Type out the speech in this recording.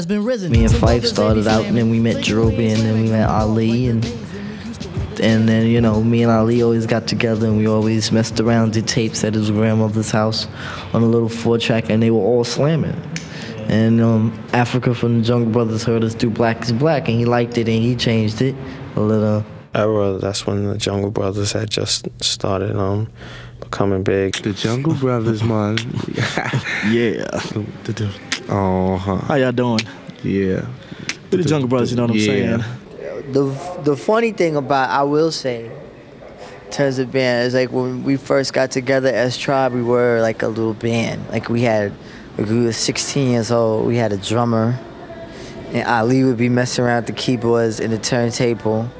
Me and Fife started out, and then we met Jerobe, and then we met Ali, and then me and Ali always got together, and we always messed around, did tapes at his grandmother's house on a little 4-track, and they were all slamming. And Africa from the Jungle Brothers heard us do Black is Black, and he liked it, and he changed it a little. That's when the Jungle Brothers had just started becoming big. The Jungle Brothers, man. Yeah. How y'all doing? Yeah. We're the Jungle Brothers, you know what I'm saying? The funny thing about, I will say, in terms of band, is like when we first got together as Tribe, we were like a little band. Like we were 16 years old, we had a drummer, and Ali would be messing around with the keyboards and the turntable.